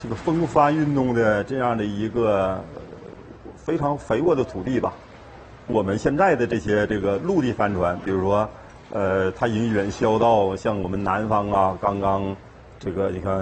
这个风帆运动的这样的一个非常肥沃的土地吧。我们现在的这个陆地帆船，比如说它引远销到像我们南方啊，刚刚这个你看